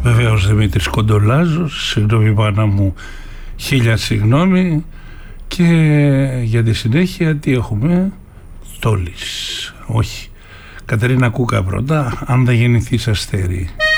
Βεβαίως Δημήτρης Κοντολάζος, συγγνώμη μάνα μου, 1000 συγγνώμη. Και για τη συνέχεια τι έχουμε? Τόλης, όχι, Κατερίνα Κούκα πρώτα, αν δεν γεννηθείς αστέρι.